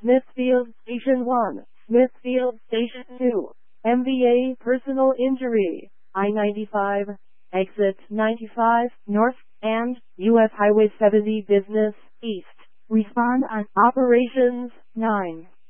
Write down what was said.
Smithfield Station 1, Smithfield Station 2, MVA personal injury, I-95, exit 95, north, and US Highway 70 business, east. Respond on Operations 9.